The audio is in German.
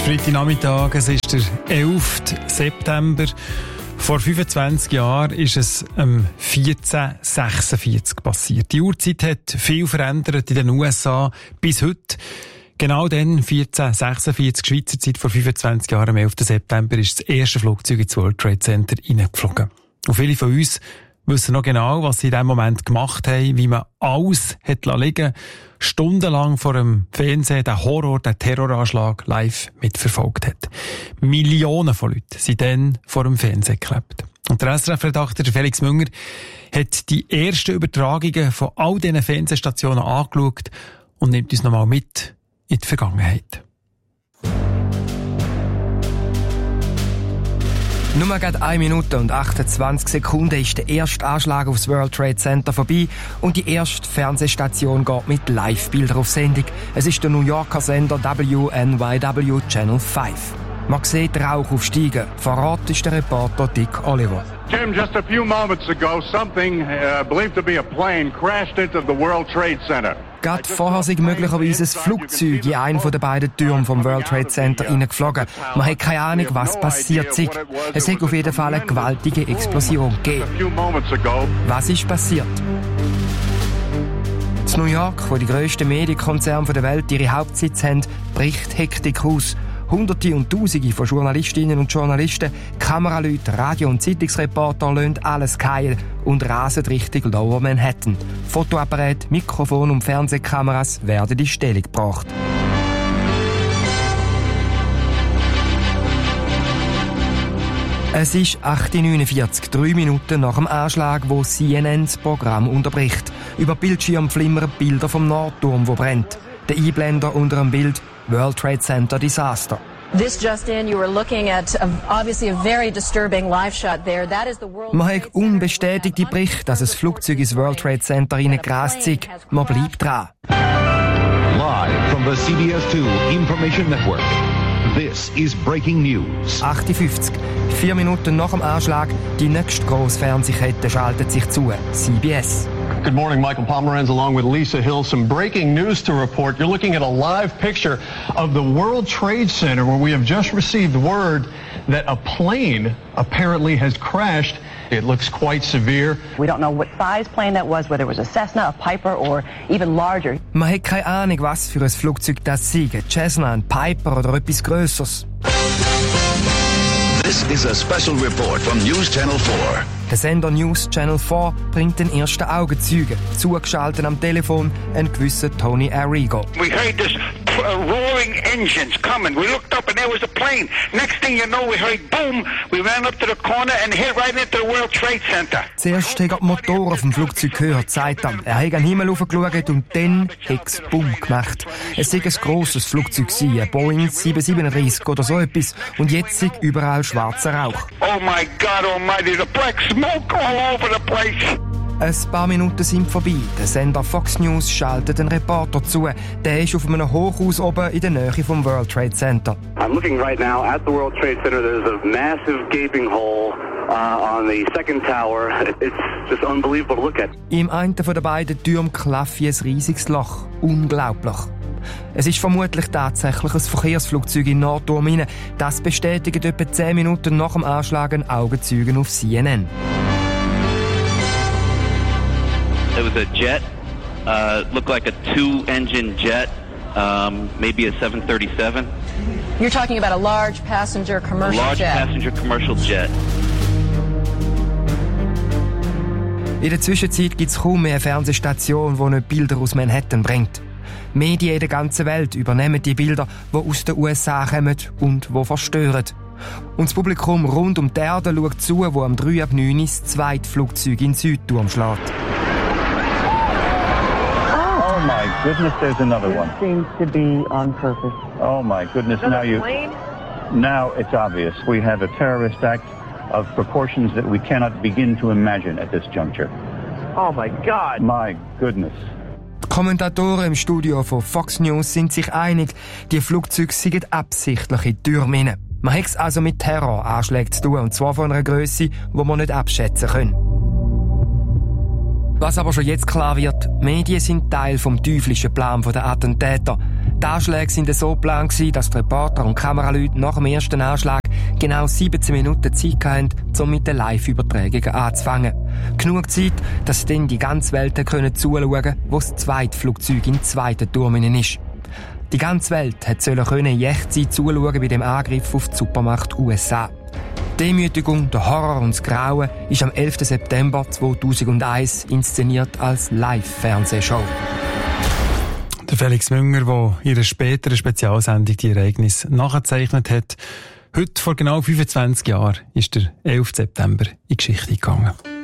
Freitagnachmittag, es ist der 11. September. Vor 25 Jahren ist es 1446 passiert. Die Uhrzeit hat viel verändert in den USA bis heute. Genau dann, 1446 Schweizer Zeit, vor 25 Jahren, am 11. September, ist das erste Flugzeug ins World Trade Center hineingeflogen. Und viele von uns wissen noch genau, was sie in diesem Moment gemacht haben, wie man alles hat liegen, stundenlang vor dem Fernsehen den Horror, den Terroranschlag live mitverfolgt hat. Millionen von Leuten sind dann vor dem Fernsehen geklebt. Und der SRF-Redakteur Felix Münger hat die ersten Übertragungen von all diesen Fernsehstationen angeschaut und nimmt uns nochmal mit in die Vergangenheit. Nur gerade 1 Minute und 28 Sekunden ist der erste Anschlag aufs World Trade Center vorbei und die erste Fernsehstation geht mit Live-Bildern auf Sendung. Es ist der New Yorker Sender WNYW Channel 5. Man sieht Rauch aufsteigen. Vor Ort ist der Reporter Dick Oliver. Tim, just a few moments ago, something believed to be a plane crashed into the World Trade Center. Gerade vorher sei möglicherweise ein Flugzeug in einen der beiden Türme vom World Trade Center hineingeflogen. Man hat keine Ahnung, was passiert ist. Es hat auf jeden Fall eine gewaltige Explosion gegeben. Was ist passiert? In New York, wo die grössten Medienkonzerne der Welt ihre Hauptsitz haben, bricht Hektik aus. Hunderte und Tausende von Journalistinnen und Journalisten, Kameraleute, Radio- und Zeitungsreporter lassen alles fallen und rasen Richtung Lower Manhattan. Fotoapparat, Mikrofon und Fernsehkameras werden in Stellung gebracht. Es ist 8:49 Uhr, 3 Minuten nach dem Anschlag, wo CNN das Programm unterbricht. Über Bildschirm flimmern Bilder vom Nordturm, wo brennt. Der Einblender unter dem Bild World Trade Center Disaster. This just in, you were looking at obviously a very disturbing live shot there. That is the World Man hat unbestätigte Berichte, dass ein Flugzeug ins World Trade Center reingerast ist. Man bleibt dran. Live from the CBS2 Information Network. This is breaking news. 8:50 Uhr, 4 Minuten nach dem Anschlag, die nächste grosse Fernsehkette schaltet sich zu, CBS. Good morning, Michael Pomeranz along with Lisa Hill. Some breaking news to report. You're looking at a live picture of the World Trade Center where we have just received word that a plane apparently has crashed. It looks quite severe. We don't know what size plane that was, whether it was a Cessna, a Piper or even larger. Man hat keine Ahnung, was für ein Flugzeug das sei. Ein Cessna, ein Piper oder etwas Grösseres. This is a special report from News Channel 4. Der Sender News Channel 4 bringt den ersten Augenzeugen. Zugeschaltet am Telefon ein gewisser Tony Arrigo. We heard this roaring engines coming. We looked up and there was a plane. Next thing you know, we heard boom. We ran up to the corner and hit right into the World Trade Center. Zuerst hat er die Motoren vom Flugzeug gehört, sagt er. Er hat an den Himmel hochgeschaut und dann hat es Bumm gemacht. Es sei ein grosses Flugzeug gewesen, ein Boeing 737 oder so etwas. Und jetzt sei überall schwarzer Rauch. Oh my God almighty, the black smoke all over the place. Ein paar Minuten sind vorbei. Der Sender Fox News schaltet einen Reporter zu. Der ist auf einem Hochhaus oben in der Nähe vom World Trade Center. I'm looking right now at the World Trade Center. There's a massive gaping hole on the second tower. It's just unbelievable to look at. Im einen der beiden Türme klafft ein riesiges Loch. Unglaublich. Es ist vermutlich tatsächlich ein Verkehrsflugzeug in Nordturm hinein. Das bestätigt etwa 10 Minuten nach dem Anschlag ein Augenzeugen auf CNN. It was a jet, looked like a 2-engine jet, maybe a 737. You're talking about a large passenger commercial jet. A large passenger commercial jet. In der Zwischenzeit gibt es kaum mehr eine Fernsehstation, die nicht Bilder aus Manhattan bringt. Medien in der ganzen Welt übernehmen die Bilder, die aus den USA kommen und die verstören. Und das Publikum rund um die Erde schaut zu, wo am 3:09 das zweite Flugzeug in den Südturm schlägt. Oh my goodness, there's another one. It seems to be on purpose. Oh my goodness, now it's obvious. We have a terrorist act of proportions that we cannot begin to imagine at this juncture. Oh my God. My goodness. Die Kommentatoren im Studio von Fox News sind sich einig, die Flugzeuge seien absichtlich in die Türme hinein. Man hat es also mit Terroranschlägen zu tun, und zwar von einer Grösse, die man nicht abschätzen kann. Was aber schon jetzt klar wird, Medien sind Teil vom teuflischen Plan der Attentäter. Die Anschläge waren so geplant, dass die Reporter und Kameraleute nach dem ersten Anschlag genau 17 Minuten Zeit hatten, um mit den Live-Übertragungen anzufangen. Genug Zeit, dass dann die ganze Welt zuschauen konnte, wo das zweite Flugzeug im zweiten Turm ist. Die ganze Welt sollte in Echtzeit zuschauen bei dem Angriff auf die Supermacht USA. Die Demütigung, der Horror und das Grauen ist am 11. September 2001 inszeniert als Live-Fernsehshow. Der Felix Münger, der in einer späteren Spezialsendung die Ereignisse nachgezeichnet hat. Heute vor genau 25 Jahren ist der 11. September in die Geschichte gegangen.